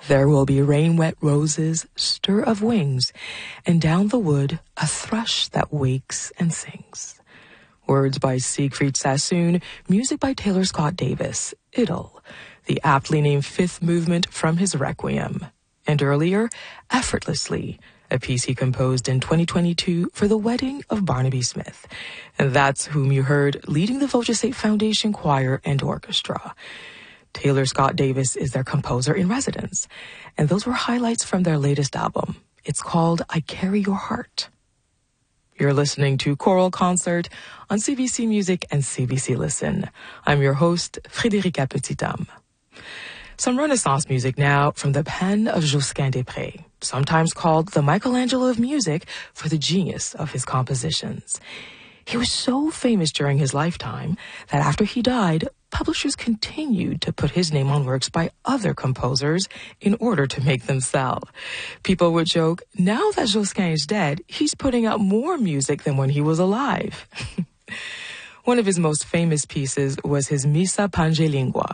There will be rain-wet roses, stir of wings, and down the wood a thrush that wakes and sings. Words by Siegfried Sassoon, music by Taylor Scott Davis, Idyll, the aptly named fifth movement from his Requiem. And earlier, Effortlessly, a piece he composed in 2022 for the wedding of Barnaby Smith. And that's whom you heard leading the Voce State Foundation Choir and Orchestra. Taylor Scott Davis is their composer in residence. And those were highlights from their latest album. It's called I Carry Your Heart. You're listening to Choral Concert on CBC Music and CBC Listen. I'm your host, Frédérica Petithomme. Some Renaissance music now from the pen of Josquin des Prez, sometimes called the Michelangelo of music for the genius of his compositions. He was so famous during his lifetime that after he died, publishers continued to put his name on works by other composers in order to make them sell. People would joke, now that Josquin is dead, he's putting out more music than when he was alive. One of his most famous pieces was his Missa Pange Lingua,